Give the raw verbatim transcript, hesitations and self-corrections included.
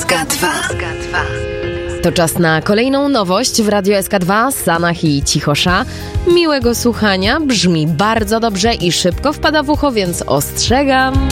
S K dwa. To czas na kolejną nowość w Radiu S K dwa, Sanach i Cichosza. Miłego słuchania, brzmi bardzo dobrze i szybko wpada w ucho, więc ostrzegam.